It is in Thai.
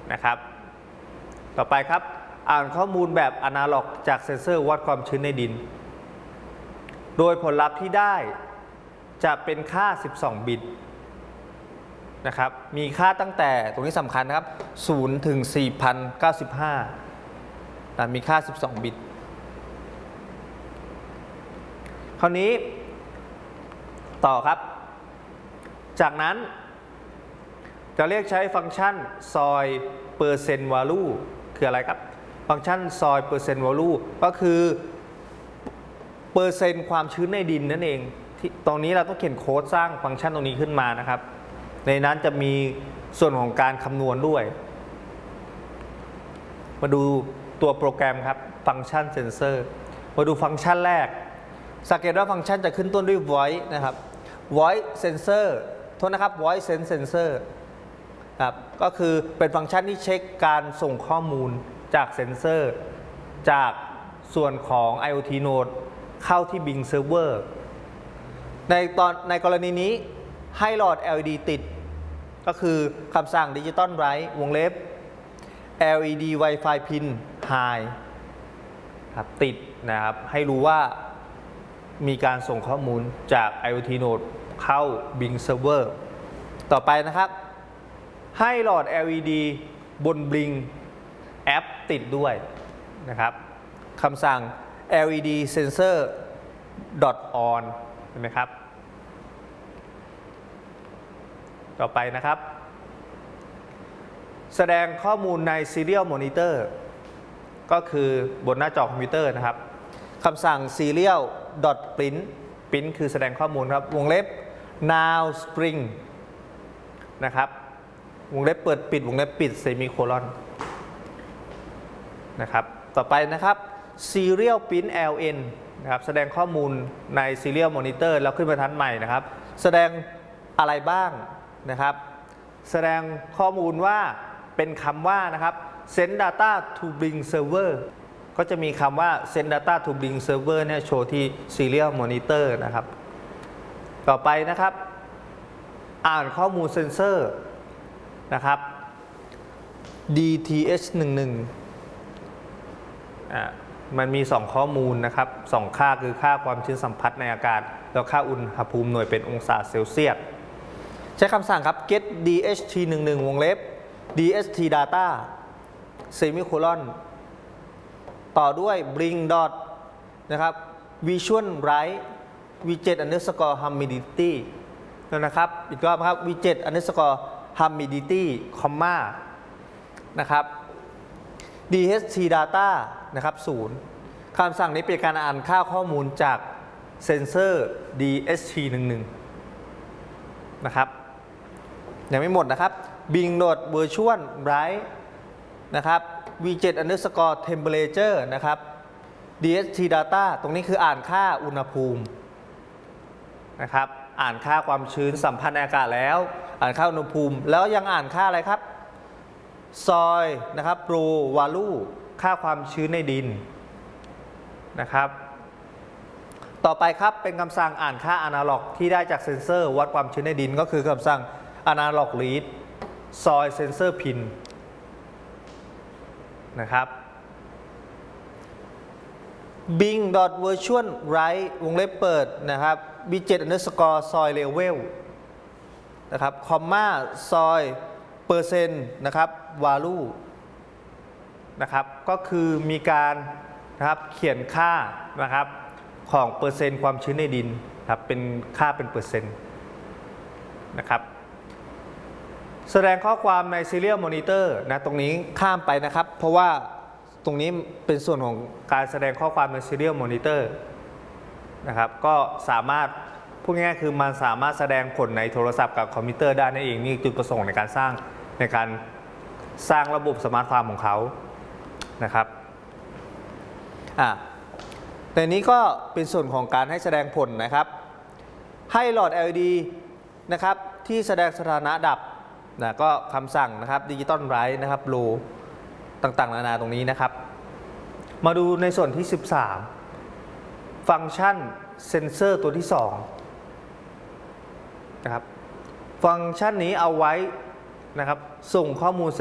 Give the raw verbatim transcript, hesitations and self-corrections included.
นะครับต่อไปครับอ่านข้อมูลแบบอนาล็อกจากเซ็นเซอร์วัดความชื้นในดินโดยผลลัพธ์ที่ได้จะเป็นค่าสิบสองบิตนะครับมีค่าตั้งแต่ตรงนี้สำคัญนะครับศูนย์ถึง สี่พันเก้าสิบห้า นะมีค่าสิบสองบิตคราวนี้ต่อครับจากนั้นจะเรียกใช้ฟังก์ชันซอยเปอร์เซนต์วาลูคืออะไรครับฟังก์ชันซอยเปอร์เซนต์วาลูก็คือเปอร์เซนต์ความชื้นในดินนั่นเองที่ตรงนี้เราต้องเขียนโค้ดสร้างฟังก์ชันตรงนี้ขึ้นมานะครับในนั้นจะมีส่วนของการคำนวณด้วยมาดูตัวโปรแกรมครับฟังก์ชันเซนเซอร์มาดูฟังก์ชันแรกสังเกตว่าฟังก์ชันจะขึ้นต้นด้วย voice นะครับ voice sensor โทษนะครับ voice sense sensor ครับก็คือเป็นฟังก์ชันที่เช็คการส่งข้อมูลจากเซนเซอร์จากส่วนของ IoT Node เข้าที่ Bing Server ในตอนในกรณีนี้ให้หลอด แอล อี ดี ติดก็คือคำสั่ง Digital Write วงเล็บ แอล อี ดี Wi-Fi Pin High ครับติดนะครับให้รู้ว่ามีการส่งข้อมูลจาก IoT Node เข้า Bing Server ต่อไปนะครับให้หลอด แอล อี ดี บน Bing แอปติดด้วยนะครับคำสั่ง แอล อี ดี Sensor .on เห็นไหมครับต่อไปนะครับแสดงข้อมูลใน Serial Monitor ก็คือบนหน้าจอคอมพิวเตอร์นะครับคำสั่ง serial print print คือแสดงข้อมูลครับวงเล็บ now string นะครับวงเล็บเปิดปิดวงเล็บปิดเซมิโคลอนนะครับต่อไปนะครับ serial print แอล เอ็น นะครับแสดงข้อมูลใน serial monitor แล้วขึ้นบรรทัดใหม่นะครับแสดงอะไรบ้างนะครับแสดงข้อมูลว่าเป็นคำว่านะครับ send data to Bing server ก็จะมีคำว่า send data to Bing server เนี่ยโชว์ที่ serial monitor นะครับต่อไปนะครับอ่านข้อมูลเซนเซอร์นะครับ ดี ที เอช หนึ่งสิบเอ็ด อ่ามันมีสองข้อมูลนะครับสองค่าคือค่าความชื้นสัมผัสในอากาศแล้วค่าอุณหภูมิหน่วยเป็นองศาเซลเซียสใช้คำสั่งครับ get ดี เอช ที หนึ่งสิบเอ็ด วงเล็บ ดี เอส ที data เซมิโคลอนต่อด้วย bring dot นะครับ visual write widget underscore humidity นะครับอีกรอบครับ widget underscore humidity คอมมานะครับ ดี เอส ที data นะครับศูนย์คำสั่งนี้เป็นการอ่านค่าข้อมูลจากเซนเซอร์ ดี เอส ที หนึ่งสิบเอ็ด นะครับยังไม่หมดนะครับ Bing dot virtual write นะครับ widget underscore temperature นะครับ ดี เอส ที data ตรงนี้คืออ่านค่าอุณหภูมินะครับอ่านค่าความชื้นสัมพันธ์ในอากาศแล้วอ่านค่าอุณหภูมิแล้วยังอ่านค่าอะไรครับซอยนะครับโปรวาลูค่าความชื้นในดินนะครับต่อไปครับเป็นคำสั่งอ่านค่าอนาล็อกที่ได้จากเซ็นเซอร์วัดความชื้นในดินก็คือคำสั่ง analog read ซอยเซนเซอร์พินนะครับ Bing dot virtual write วงเล็บเปิดนะครับ widget underscore soil level นะครับคอมมาซอยเปอร์เซ็นต์นะครับ value นะครับก็คือมีการนะครับเขียนค่านะครับของเปอร์เซ็นต์ความชื้นในดินครับเป็นค่าเป็นเปอร์เซ็นต์นะครับแสดงข้อความใน Serial Monitor นะตรงนี้ข้ามไปนะครับเพราะว่าตรงนี้เป็นส่วนของการแสดงข้อความใน Serial Monitor นะครับก็สามารถพูดง่ายๆคือมันสามารถแสดงผลในโทรศัพท์กับคอมพิวเตอร์ได้นั่นเองนี่จุดประสงค์ในการสร้างในการสร้างระบบสมาร์ทฟาร์มของเขานะครับอ่าในนี้ก็เป็นส่วนของการให้แสดงผลนะครับให้หลอด แอล อี ดี นะครับที่แสดงสถานะดับนะก็คำสั่งนะครับ Digital Write นะครับ low ต่างๆนานาตรงนี้นะครับมาดูในส่วนที่สิบสามฟังก์ชันเซนเซอร์ตัวที่สองนะครับฟังก์ชันนี้เอาไว้นะครับส่งข้อมูล